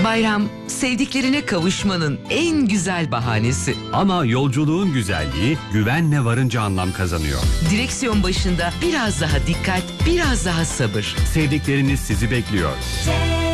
Bayram, sevdiklerine kavuşmanın en güzel bahanesi. Ama yolculuğun güzelliği güvenle varınca anlam kazanıyor. Direksiyon başında biraz daha dikkat, biraz daha sabır. Sevdikleriniz sizi bekliyor.